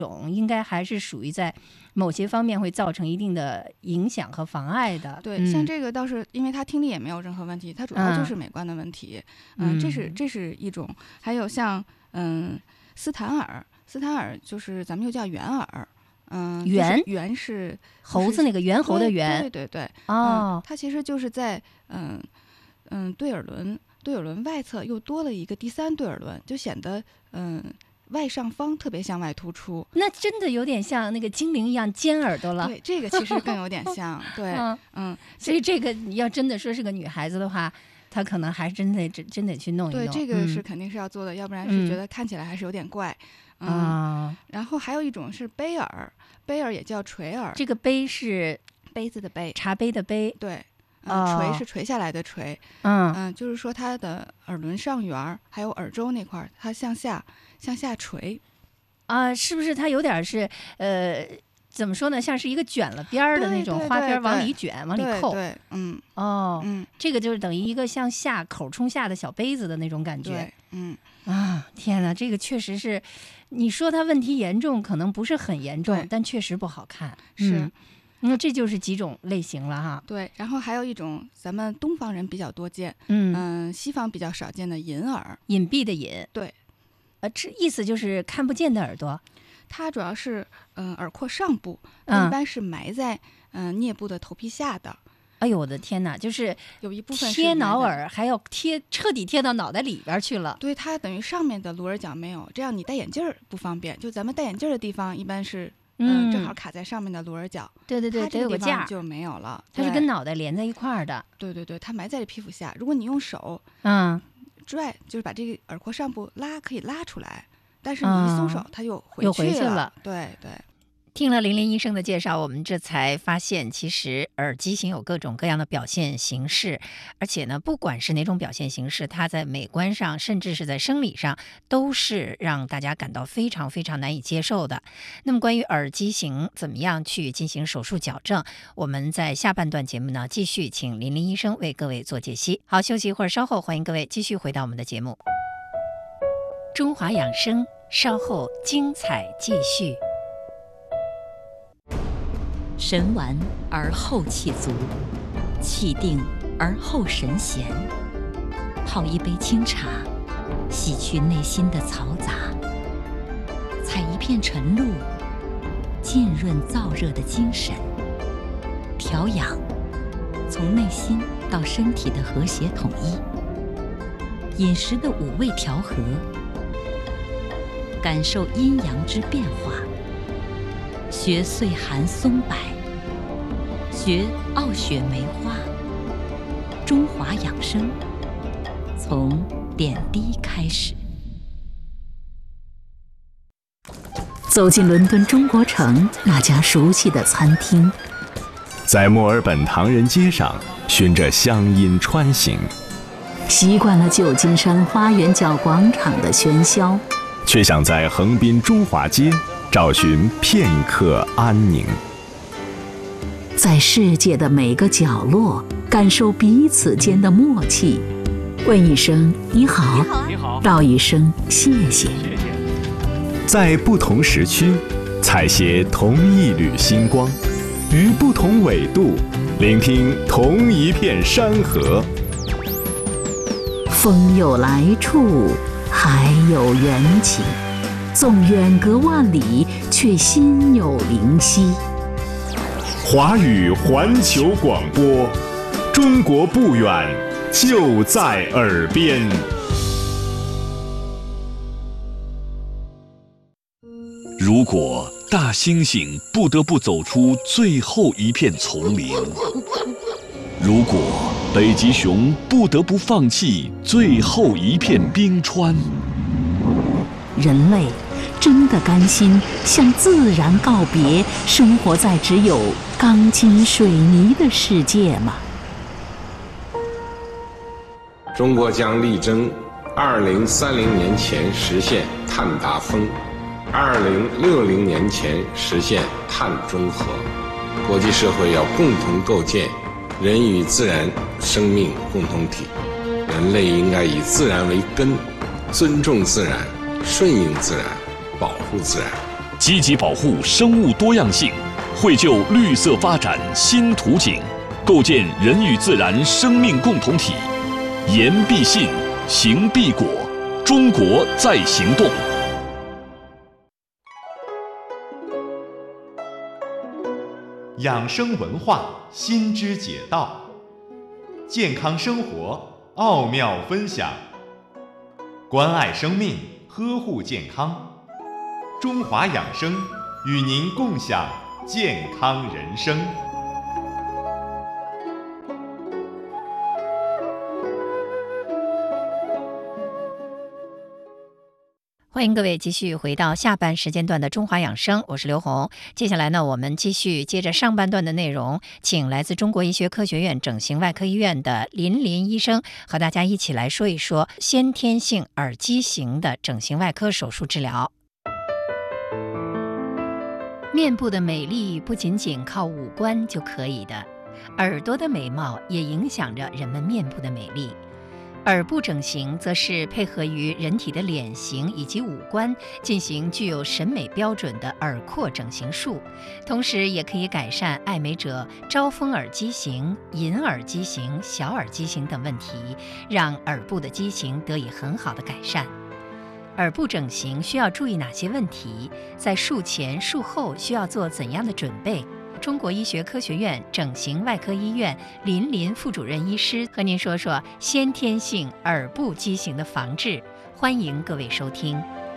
应该还是属于在某些方面会造成一定的影响和妨碍的。 对，像这个倒是因为他听力也没有任何问题，他主要就是美观的问题。这是一种。还有像斯坦耳就是咱们又叫圆耳。圆是猴子那个猿猴的猿。 对。 它其实就是在对耳轮外侧又多了一个第三对耳轮，就显得外上方特别向外突出。 那真的有点像那个精灵一样尖耳朵了。 对，这个其实更有点像。对， 所以这个你要真的说是个女孩子的话，她可能还真得去弄一弄。 对，这个是肯定是要做的，要不然是觉得看起来还是有点怪。然后还有一种是杯耳也叫垂耳。这个杯是杯子的杯， 茶杯的杯。 对。垂是垂下来的垂。就是说它的耳轮上缘还有耳周那块它向下垂。 是不是它有点是怎么说呢，像是一个卷了边的那种花边往里卷往里扣。 对， 这个就是等于一个向下口冲下的小杯子的那种感觉。天哪，这个确实是，你说它问题严重可能不是很严重，但确实不好看。 是。 那这就是几种类型了哈。 对，然后还有一种咱们东方人比较多见，西方比较少见的隐耳。 隐蔽的隐。 对， 这意思就是看不见的耳朵。 它主要是耳廓上部，一般是埋在颞部的头皮下的。 哎呦我的天哪，就是有一部分贴脑耳，还要彻底贴到脑袋里边去了。 对，它等于上面的颅耳角没有，这样你戴眼镜不方便。就咱们戴眼镜的地方一般是正好卡在上面的颅耳角。 对，得有个架就没有了。 它是跟脑袋连在一块儿的。 对，它埋在皮肤下。如果你用手拽，就是把这个耳廓上部可以拉出来，但是你一松手它又回去了。对。 听了林医生的介绍，我们这才发现，其实耳畸形有各种各样的表现形式，而且呢，不管是哪种表现形式，它在美观上，甚至是在生理上，都是让大家感到非常非常难以接受的。那么，关于耳畸形怎么样去进行手术矫正，我们在下半段节目呢，继续请林医生为各位做解析。好，休息一会儿，稍后欢迎各位继续回到我们的节目。中华养生，稍后精彩继续。 神完而后气足，气定而后神闲。泡一杯清茶，洗去内心的嘈杂，采一片晨露，浸润燥热的精神。调养，从内心到身体的和谐统一。饮食的五味调和，感受阴阳之变化。学岁寒松柏，学傲雪梅花。中华养生，从点滴开始。走进伦敦中国城那家熟悉的餐厅， 在墨尔本唐人街上循着乡音穿行， 习惯了旧金山花园角广场的喧嚣， 却想在横滨中华街找寻片刻安宁。 在世界的每个角落感受彼此间的默契，问一声你好，道一声谢谢。 在不同时区采撷同一缕星光，于不同纬度聆听同一片山河。 风有来处，海有缘起，纵远隔万里，却心有灵犀。 华语环球广播，中国不远，就在耳边。 如果大猩猩不得不走出最后一片丛林，如果北极熊不得不放弃最后一片冰川， 人类真的甘心向自然告别，生活在只有钢筋水泥的世界吗？ 中国将力争2030年前实现碳达峰，2060年前实现碳中和。国际社会要共同构建人与自然生命共同体，人类应该以自然为根，尊重自然，顺应自然，保护自然。 积极保护生物多样性，绘就绿色发展新图景，构建人与自然生命共同体。言必信，行必果，中国在行动。 养生文化新知解道，健康生活奥妙分享，关爱生命，呵护健康。中华养生与您共享健康人生。 欢迎各位继续回到下半时间段的中华养生，我是刘红。接下来呢，我们继续接着上半段的内容，请来自中国医学科学院整形外科医院的林林医生和大家一起来说一说先天性耳畸形的整形外科手术治疗。面部的美丽不仅仅靠五官就可以的，耳朵的美貌也影响着人们面部的美丽。耳部整形则是配合于人体的脸型以及五官进行具有审美标准的耳廓整形术，同时也可以改善爱美者招风耳畸形、银耳畸形、小耳畸形等问题，让耳部的畸形得以很好的改善。耳部整形需要注意哪些问题？在术前、术后需要做怎样的准备？中国医学科学院整形外科医院林林副主任医师和您说说先天性耳部畸形的防治。欢迎各位收听。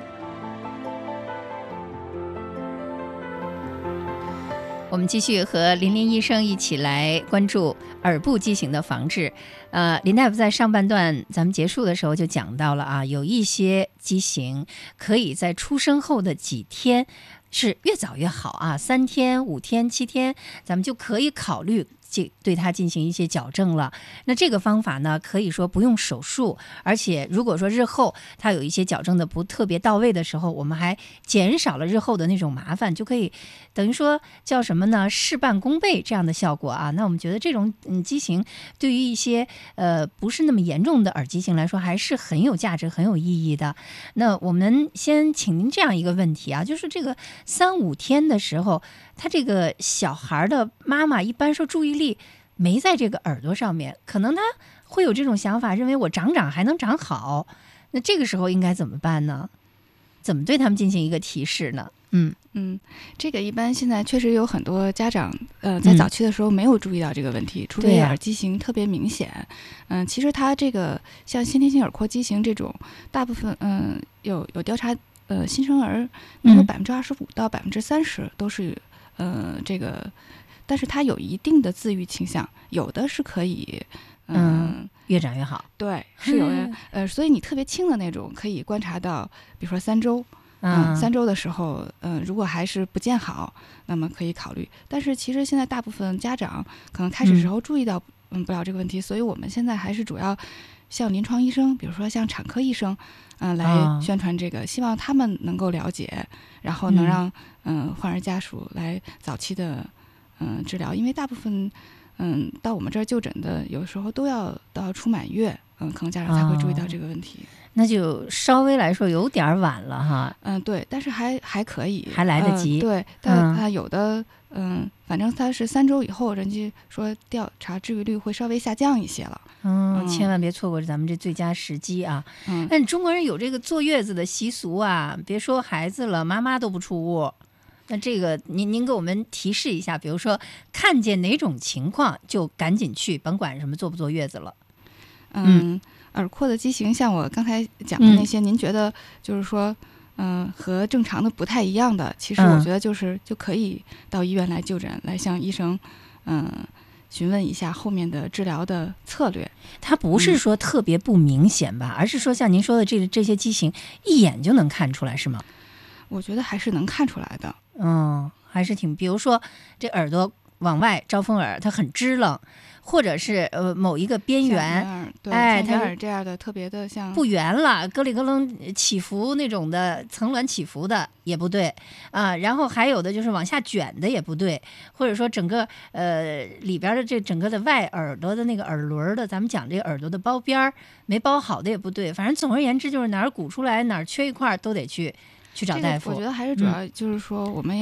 我们继续和林林医生一起来关注耳部畸形的防治。林大夫在上半段咱们结束的时候就讲到了啊，有一些畸形可以在出生后的几天是越早越好啊，3天、5天、7天，咱们就可以考虑对它进行一些矫正了。那这个方法呢，可以说不用手术，而且如果说日后它有一些矫正的不特别到位的时候，我们还减少了日后的那种麻烦，就可以等于说叫什么呢？事半功倍这样的效果啊。那我们觉得这种畸形对于一些不是那么严重的耳畸形来说，还是很有价值、很有意义的。那我们先请您这样一个问题啊，就是这个3、5天的时候，他这个小孩的妈妈一般说注意力没在这个耳朵上面，可能他会有这种想法，认为我长还能长好。那这个时候应该怎么办呢？怎么对他们进行一个提示呢？ 这个一般现在确实有很多家长在早期的时候没有注意到这个问题，除非耳畸形特别明显。其实它这个像先天性耳廓畸形这种，大部分有调查，新生儿有25%到30%都是这个，但是它有一定的自愈倾向，有的是可以越长越好。 对，是有的。所以你特别轻的那种可以观察到，比如说3周。3周的时候，如果还是不见好，那么可以考虑。但是其实现在大部分家长可能开始时候注意到不了这个问题，所以我们现在还是主要像临床医生，比如说像产科医生，来宣传这个，希望他们能够了解，然后能让患儿家属来早期的治疗，因为大部分到我们这儿就诊的，有时候都要出满月，可能家长才会注意到这个问题。 那就稍微来说有点晚了哈。 对，但是还可以， 还来得及。 对，但他有的反正他是3周以后，人家说调查治愈率会稍微下降一些了。 千万别错过咱们这最佳时机啊！但中国人有这个坐月子的习俗啊，别说孩子了，妈妈都不出屋。那这个您给我们提示一下，比如说看见哪种情况就赶紧去，甭管什么坐不坐月子了。 耳廓的畸形，像我刚才讲的那些，您觉得就是说，和正常的不太一样的，其实我觉得就可以到医院来就诊，来向医生，询问一下后面的治疗的策略。 它不是说特别不明显吧，而是说像您说的这些畸形，一眼就能看出来，是吗？ 我觉得还是能看出来的。 还是比如说这耳朵往外招风耳，它很支棱。或者是某一个边缘， 它这样的特别的像不圆了，咯里咯楞起伏那种的，层峦起伏的也不对啊。然后还有的就是往下卷的也不对，或者说整个里边的这整个的外耳朵的那个耳轮的，咱们讲这个耳朵的包边没包好的也不对。反正总而言之就是哪儿鼓出来哪儿缺一块都得去去找大夫？ 我觉得还是主要就是说，我们